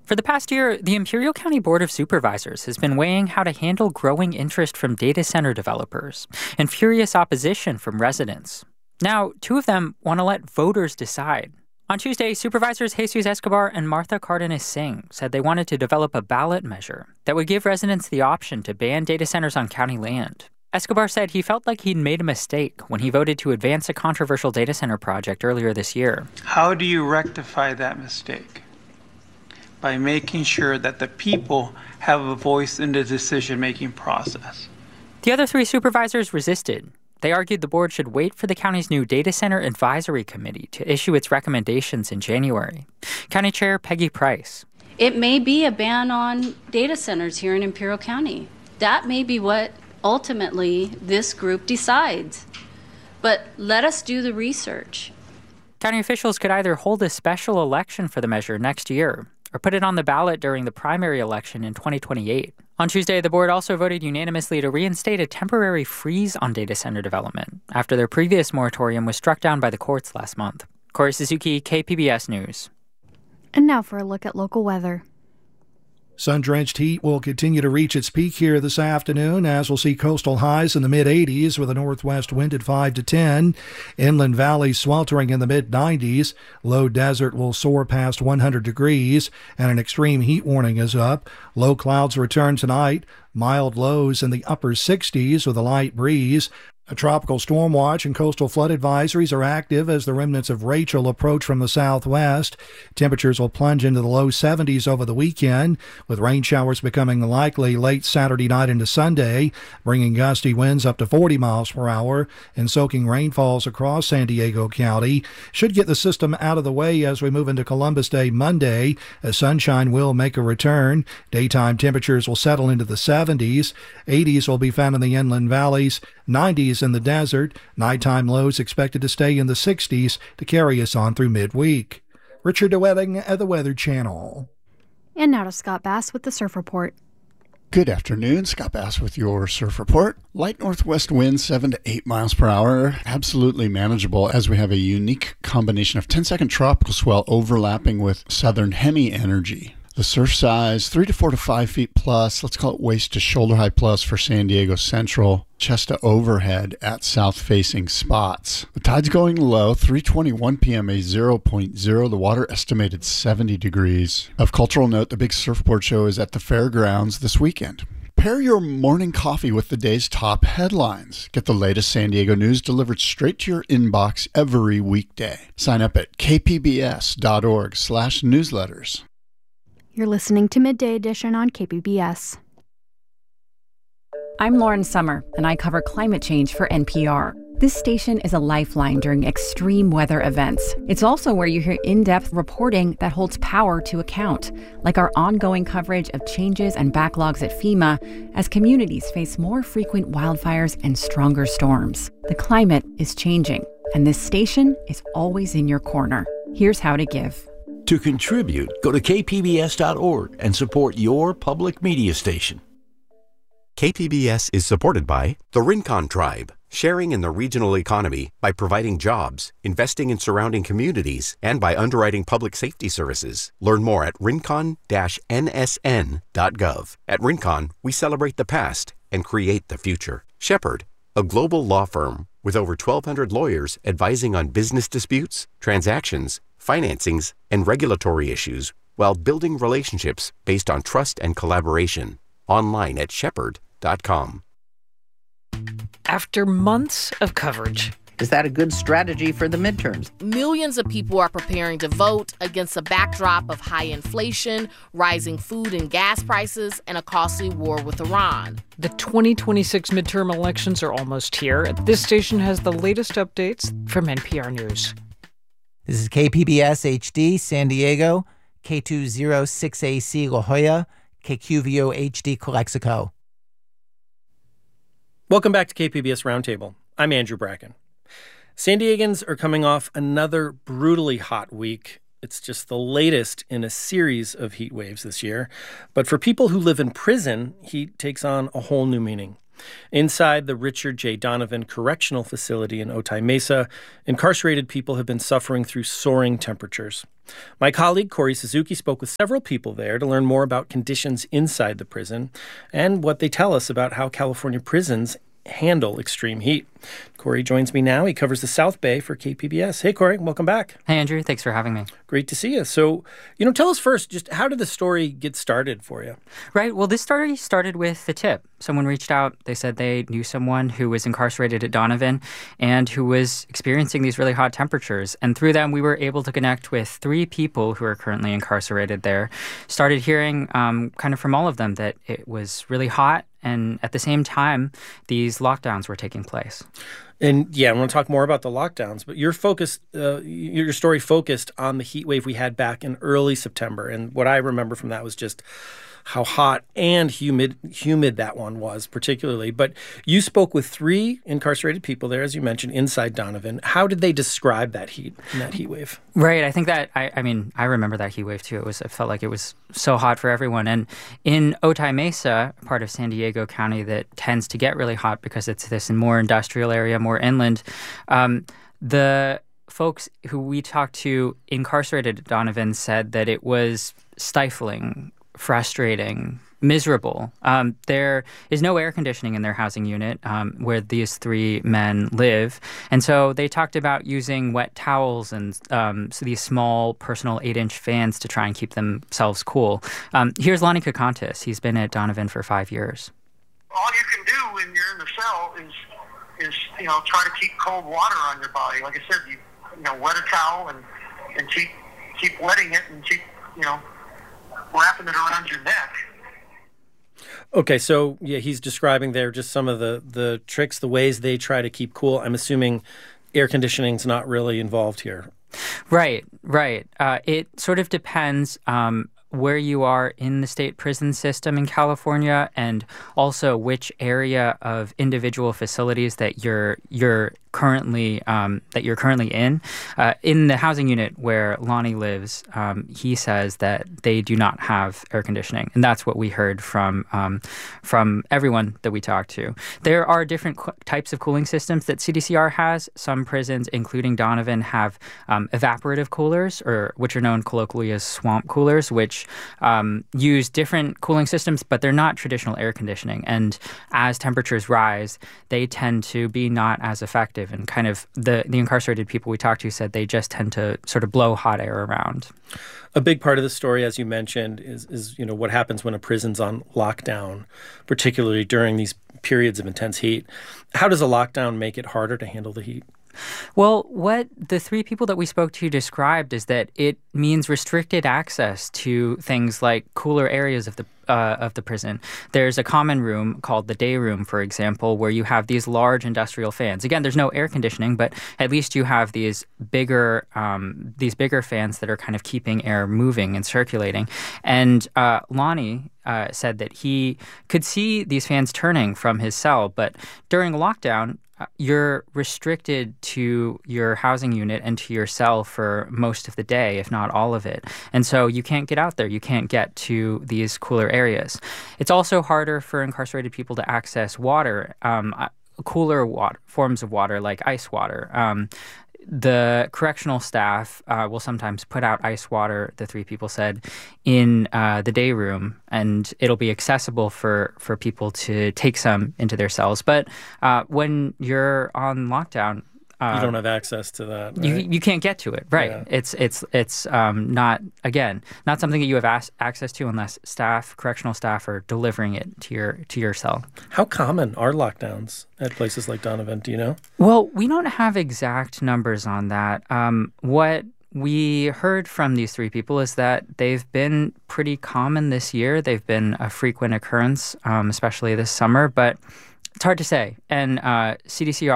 For the past year, the Imperial County Board of Supervisors has been weighing how to handle growing interest from data center developers and furious opposition from residents. Now, two of them want to let voters decide. On Tuesday, Supervisors Jesus Escobar and Martha Cardenas Singh said they wanted to develop a ballot measure that would give residents the option to ban data centers on county land. Escobar said he felt like he'd made a mistake when he voted to advance a controversial data center project earlier this year. How do you rectify that mistake? By making sure that the people have a voice in the decision-making process. The other three supervisors resisted. They argued the board should wait for the county's new Data Center Advisory Committee to issue its recommendations in January. County Chair Peggy Price. It may be a ban on data centers here in Imperial County. That may be what ultimately this group decides. But let us do the research. County officials could either hold a special election for the measure next year or put it on the ballot during the primary election in 2028. On Tuesday, the board also voted unanimously to reinstate a temporary freeze on data center development after their previous moratorium was struck down by the courts last month. Corey Suzuki, KPBS News. And now for a look at local weather. Sun-drenched heat will continue to reach its peak here this afternoon, as we'll see coastal highs in the mid-80s with a northwest wind at 5 to 10. Inland valleys sweltering in the mid-90s. Low desert will soar past 100 degrees, and an extreme heat warning is up. Low clouds return tonight. Mild lows in the upper 60s with a light breeze. A tropical storm watch and coastal flood advisories are active as the remnants of Rachel approach from the southwest. Temperatures will plunge into the low 70s over the weekend, with rain showers becoming likely late Saturday night into Sunday, bringing gusty winds up to 40 miles per hour and soaking rainfalls across San Diego County. Should get the system out of the way as we move into Columbus Day Monday, as sunshine will make a return. Daytime temperatures will settle into the 70s. 80s will be found in the inland valleys, 90s in the desert. Nighttime lows expected to stay in the 60s to carry us on through midweek. Richard DeWetting at the Weather Channel. And now to Scott Bass with the Surf Report. Good afternoon, Scott Bass with your Surf Report. Light northwest winds 7 to 8 miles per hour. Absolutely manageable as we have a unique combination of 10-second tropical swell overlapping with southern hemi energy. The surf size, 3 to 4 to 5 feet plus. Let's call it waist to shoulder high plus for San Diego Central. Chest to overhead at south-facing spots. The tide's going low, 3:21 p.m., a 0.0. The water estimated 70 degrees. Of cultural note, the big surfboard show is at the fairgrounds this weekend. Pair your morning coffee with the day's top headlines. Get the latest San Diego news delivered straight to your inbox every weekday. Sign up at kpbs.org/newsletters. You're listening to Midday Edition on KPBS. I'm Lauren Summer, and I cover climate change for NPR. This station is a lifeline during extreme weather events. It's also where you hear in-depth reporting that holds power to account, like our ongoing coverage of changes and backlogs at FEMA as communities face more frequent wildfires and stronger storms. The climate is changing, and this station is always in your corner. Here's how to give. To contribute, go to kpbs.org and support your public media station. KPBS is supported by the Rincon Tribe, sharing in the regional economy by providing jobs, investing in surrounding communities, and by underwriting public safety services. Learn more at rincon-nsn.gov. At Rincon, we celebrate the past and create the future. Shepherd, a global law firm with over 1,200 lawyers advising on business disputes, transactions, financings, and regulatory issues while building relationships based on trust and collaboration. Online at shepherd.com. After months of coverage, is that a good strategy for the midterms? Millions of people are preparing to vote against a backdrop of high inflation, rising food and gas prices, and a costly war with Iran. The 2026 midterm elections are almost here. This station has the latest updates from NPR News. This is KPBS HD San Diego, K206AC La Jolla, KQVO HD Calexico. Welcome back to KPBS Roundtable. I'm Andrew Bracken. San Diegans are coming off another brutally hot week. It's just the latest in a series of heat waves this year. But for people who live in prison, heat takes on a whole new meaning. Inside the Richard J. Donovan Correctional Facility in Otay Mesa, incarcerated people have been suffering through soaring temperatures. My colleague Corey Suzuki spoke with several people there to learn more about conditions inside the prison and what they tell us about how California prisons handle extreme heat. Corey joins me now. He covers the South Bay for KPBS. Hey, Corey, welcome back. Hey, Andrew. Thanks for having me. Great to see you. So, tell us first, just how did the story get started for you? Right. Well, this story started with a tip. Someone reached out. They said they knew someone who was incarcerated at Donovan and who was experiencing these really hot temperatures. And through them, we were able to connect with 3 people who are currently incarcerated there. Started hearing kind of from all of them that it was really hot. And at the same time, these lockdowns were taking place. And I want to talk more about the lockdowns, but your story focused on the heat wave we had back in early September. And what I remember from that was just how hot and humid that one was, particularly. But you spoke with 3 incarcerated people there, as you mentioned, inside Donovan. How did they describe that heat wave? Right. I think that, I remember that heat wave too. It felt like it was so hot for everyone. And in Otay Mesa, part of San Diego County that tends to get really hot because it's this more industrial area, more inland, the folks who we talked to incarcerated at Donovan said that it was stifling, frustrating, miserable. There is no air conditioning in their housing unit where these 3 men live. And so they talked about using wet towels and so these small personal 8-inch fans to try and keep themselves cool. Here's Lonnie Kakantis. He's been at Donovan for 5 years. All you can do when you're in the cell is try to keep cold water on your body. Like I said, you wet a towel and keep wetting it and keep wrapping it around your neck. Okay, so he's describing there just some of the tricks, the ways they try to keep cool. I'm assuming air conditioning's not really involved here. Right. It sort of depends where you are in the state prison system in California and also which area of individual facilities that you're currently in. In the housing unit where Lonnie lives, he says that they do not have air conditioning, and that's what we heard from everyone that we talked to. There are different types of cooling systems that CDCR has. Some prisons, including Donovan, have evaporative coolers, or which are known colloquially as swamp coolers, which use different cooling systems, but they're not traditional air conditioning. And as temperatures rise, they tend to be not as effective. And kind of the incarcerated people we talked to said they just tend to sort of blow hot air around. A big part of the story, as you mentioned, is what happens when a prison's on lockdown, particularly during these periods of intense heat. How does a lockdown make it harder to handle the heat? Well, what the 3 people that we spoke to described is that it means restricted access to things like cooler areas of the prison. There's a common room called the day room, for example, where you have these large industrial fans. Again, there's no air conditioning, but at least you have these bigger fans that are kind of keeping air moving and circulating. And Lonnie said that he could see these fans turning from his cell, but during a lockdown, you're restricted to your housing unit and to your cell for most of the day, if not all of it. And so you can't get out there. You can't get to these cooler areas. It's also harder for incarcerated people to access water, cooler forms of water like ice water. The correctional staff will sometimes put out ice water, the 3 people said, in the day room, and it'll be accessible for people to take some into their cells. But when you're on lockdown, you don't have access to that. Right? You can't get to it, right? Yeah. It's not something that you have access to unless correctional staff are delivering it to your cell. How common are lockdowns at places like Donovan? Do you know? Well, we don't have exact numbers on that. What we heard from these 3 people is that they've been pretty common this year. They've been a frequent occurrence, especially this summer, but it's hard to say. And CDCR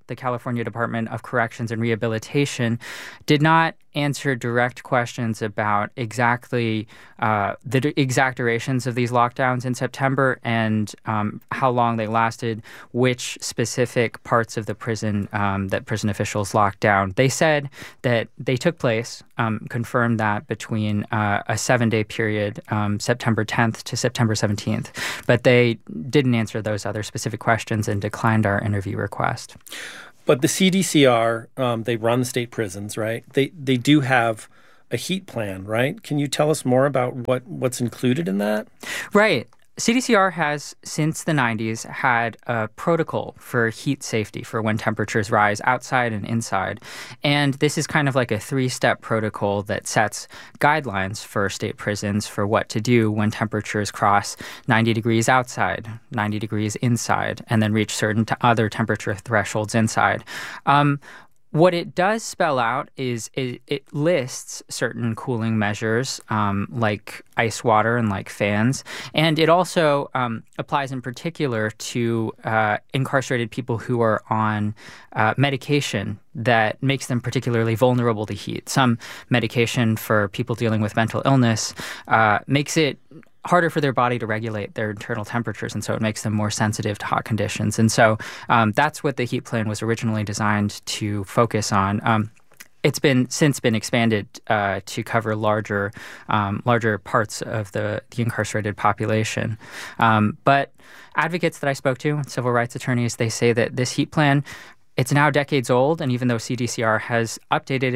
the California Department of Corrections and Rehabilitation, did not answer direct questions about exactly the exact durations of these lockdowns in September and how long they lasted, which specific parts of the prison that prison officials locked down. They said that they took place, confirmed that between a 7-day period, September 10th to September 17th, but they didn't answer those other specific questions and declined our interview request. But the CDCR, they run state prisons, right? They do have a heat plan, right? Can you tell us more about what's included in that? Right. CDCR has, since the 90s, had a protocol for heat safety for when temperatures rise outside and inside. And this is kind of like a 3-step protocol that sets guidelines for state prisons for what to do when temperatures cross 90 degrees outside, 90 degrees inside, and then reach certain other temperature thresholds inside. What it does spell out is it lists certain cooling measures like ice water and like fans. And it also applies in particular to incarcerated people who are on medication that makes them particularly vulnerable to heat. Some medication for people dealing with mental illness makes it harder for their body to regulate their internal temperatures, and so it makes them more sensitive to hot conditions. And so that's what the heat plan was originally designed to focus on. It's since been expanded to cover larger parts of the incarcerated population. But advocates that I spoke to, civil rights attorneys, they say that this heat plan, it's now decades old, and even though CDCR has updated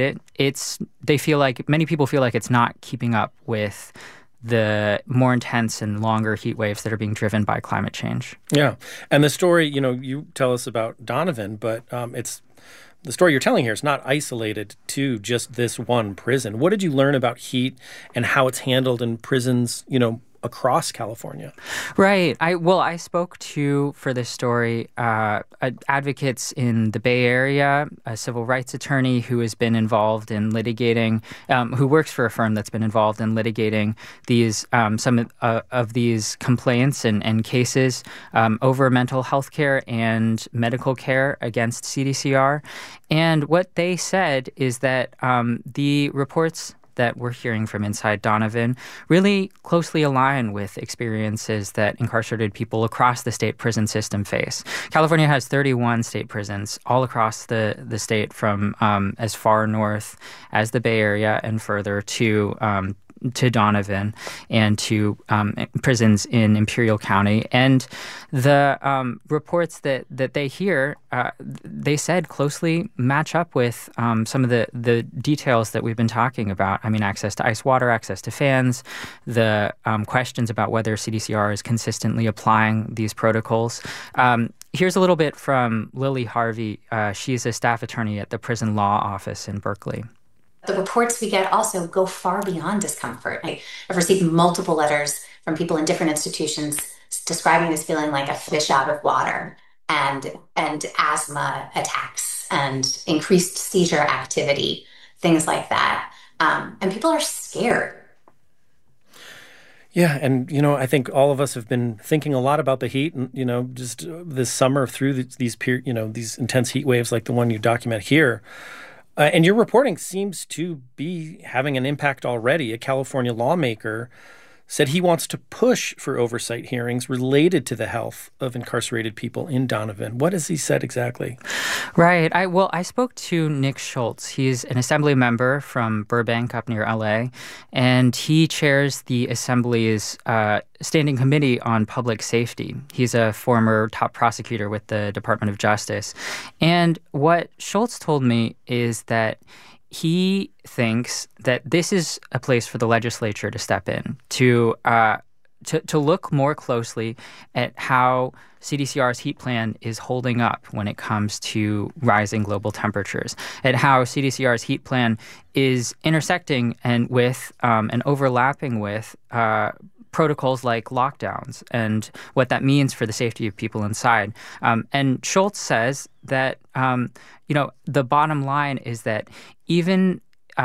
it, many people feel like it's not keeping up with the more intense and longer heat waves that are being driven by climate change. Yeah. And the story, you tell us about Donovan, but it's the story you're telling here is not isolated to just this one prison. What did you learn about heat and how it's handled in prisons, across California? Right. I spoke to, for this story, advocates in the Bay Area, a civil rights attorney who has been involved in litigating, who works for a firm that's been involved in litigating these some of these complaints and cases over mental health care and medical care against CDCR. And what they said is that the reports that we're hearing from inside Donovan really closely align with experiences that incarcerated people across the state prison system face. California has 31 state prisons all across the state, from as far north as the Bay Area and further to Donovan and to prisons in Imperial County. And the reports that they hear, they said closely match up with some of the details that we've been talking about. I mean, access to ice water, access to fans, the questions about whether CDCR is consistently applying these protocols. Here's a little bit from Lily Harvey. She's a staff attorney at the Prison Law Office in Berkeley. The reports we get also go far beyond discomfort. I've received multiple letters from people in different institutions describing this feeling like a fish out of water, and asthma attacks and increased seizure activity, things like that. And people are scared. Yeah, and, I think all of us have been thinking a lot about the heat, and, just this summer through these intense heat waves like the one you document here. And your reporting seems to be having an impact already. A California lawmaker said he wants to push for oversight hearings related to the health of incarcerated people in Donovan. What has he said exactly? Right. I spoke to Nick Schultz. He's an assembly member from Burbank up near LA, and he chairs the Assembly's Standing Committee on Public Safety. He's a former top prosecutor with the Department of Justice. And what Schultz told me is that he thinks that this is a place for the legislature to step in, to look more closely at how CDCR's heat plan is holding up when it comes to rising global temperatures, at how CDCR's heat plan is intersecting and with and overlapping with protocols like lockdowns and what that means for the safety of people inside. And Schultz says that, the bottom line is that even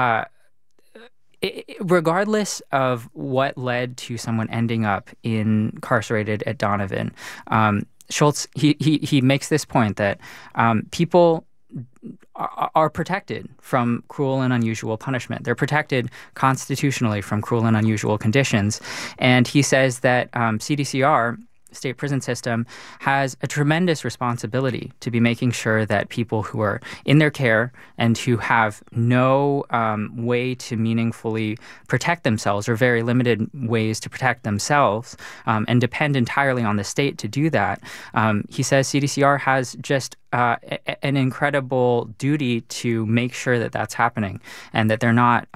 regardless of what led to someone ending up incarcerated at Donovan, Schultz, he makes this point that people are protected from cruel and unusual punishment. They're protected constitutionally from cruel and unusual conditions. And he says that CDCR, state prison system, has a tremendous responsibility to be making sure that people who are in their care and who have no way to meaningfully protect themselves, or very limited ways to protect themselves, and depend entirely on the state to do that, he says CDCR has just an incredible duty to make sure that that's happening, and that they're not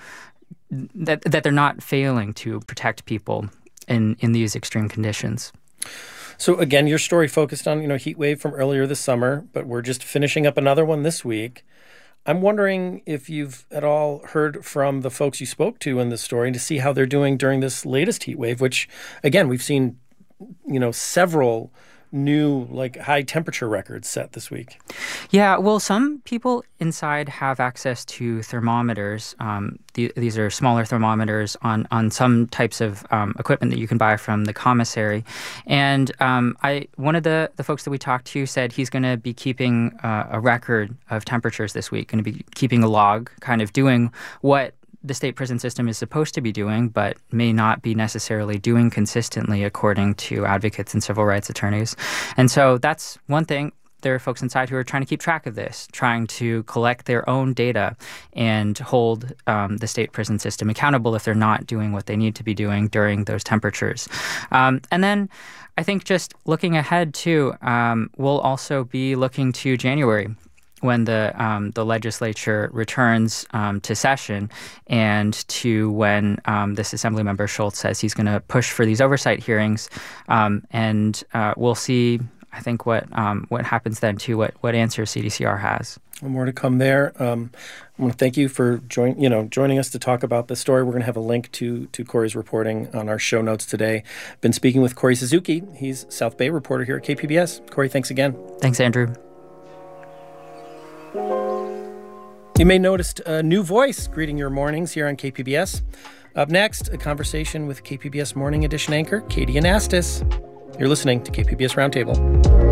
that they're not failing to protect people in these extreme conditions. So again, your story focused on, heat wave from earlier this summer, but we're just finishing up another one this week. I'm wondering if you've at all heard from the folks you spoke to in this story to see how they're doing during this latest heat wave, which, again, we've seen, several new high temperature records set this week. Yeah, well, some people inside have access to thermometers. These are smaller thermometers on some types of equipment that you can buy from the commissary. And one of the folks that we talked to said he's going to be keeping a record of temperatures this week, going to be keeping a log, kind of doing what the state prison system is supposed to be doing, but may not be necessarily doing consistently, according to advocates and civil rights attorneys. And so that's one thing. There are folks inside who are trying to keep track of this, trying to collect their own data and hold the state prison system accountable if they're not doing what they need to be doing during those temperatures. And then I think just looking ahead, too, we'll also be looking to January, when the legislature returns to session, and to when this Assembly member Schultz says he's going to push for these oversight hearings, and we'll see, I think, what happens then too, what answers CDCR has. More to come there. I want to thank you for joining us to talk about this story. We're going to have a link to Corey's reporting on our show notes today. Been speaking with Corey Suzuki. He's South Bay reporter here at KPBS. Corey, thanks again. Thanks, Andrew. You may notice a new voice greeting your mornings here on KPBS. Up next, a conversation with KPBS Morning Edition anchor Katie Anastas. You're listening to KPBS Roundtable.